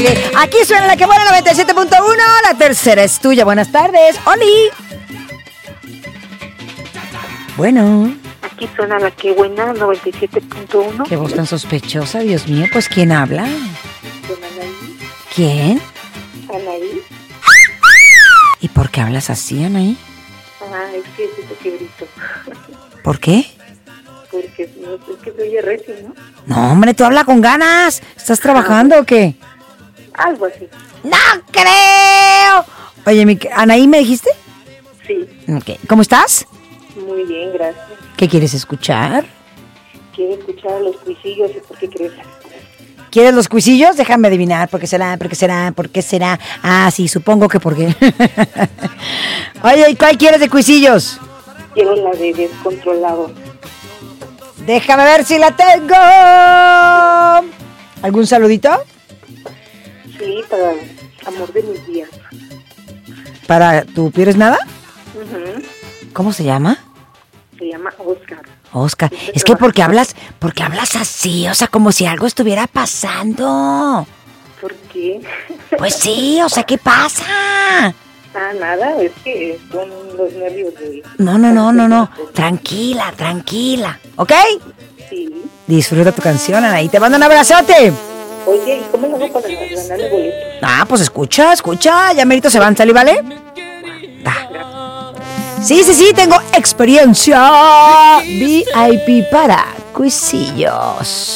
llegue. Aquí suena la que buena 97.1. La tercera es tuya. Buenas tardes. ¡Oli! Bueno. Aquí suena la que buena 97.1. Qué voz tan sospechosa, Dios mío. Pues, ¿quién habla? Con Anaí. ¿Quién? Anaí. ¿Y por qué hablas así, Anaí? Es que es eso que grito. ¿Por qué? Porque no, es que soy recio, ¿no? No, hombre, tú habla con ganas. ¿Estás trabajando o qué? Algo así. ¡No creo! Oye, Anaí, ¿me dijiste? Sí. Okay. ¿Cómo estás? Muy bien, gracias. ¿Qué quieres escuchar? Quiero escuchar a los cuisillos y por qué crees. ¿Quieres los cuisillos? Déjame adivinar. ¿Por qué será? ¿Por qué será? ¿Por qué será? Ah, sí, supongo que por qué. Oye, ¿y cuál quieres de cuisillos? Quiero la de descontrolado. Déjame ver si la tengo. ¿Algún saludito? Sí, para amor de mis días. ¿Para tu ¿Pierdes nada? Uh-huh. ¿Cómo se llama? Se llama Oscar. Oscar. Es que porque hablas así, o sea, como si algo estuviera pasando. ¿Por qué? Pues sí, o sea, ¿qué pasa? Nada, es que son los nervios de... No. Tranquila, ¿ok? Sí. Disfruta tu canción, Anaí. Te mando un abrazote. Oye, ¿y cómo lo hago para ganar boletos? Pues escucha. Ya merito se van, ¿sale, vale? Va. Sí, tengo experiencia VIP para cuisillos.